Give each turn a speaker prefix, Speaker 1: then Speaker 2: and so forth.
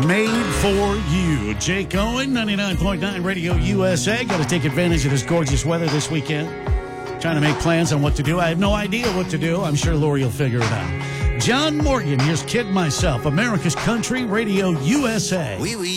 Speaker 1: Made for you. Jake Owen, 99.9 Radio USA. Got to take advantage of this gorgeous weather this weekend. Trying to make plans on what to do. I have no idea what to do. I'm sure Lori will figure it out. John Morgan, here's Kid Myself, America's Country Radio USA.
Speaker 2: Oui, oui.